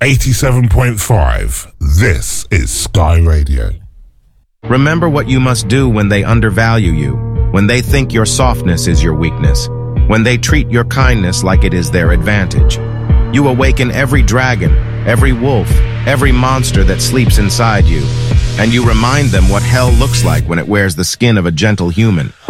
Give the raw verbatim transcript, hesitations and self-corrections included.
eighty-seven point five. This is Sky Radio. Remember what you must do when they undervalue you, when they think your softness is your weakness, when they treat your kindness like it is their advantage. You awaken every dragon, every wolf, every monster that sleeps inside you, and you remind them what hell looks like when it wears the skin of a gentle human.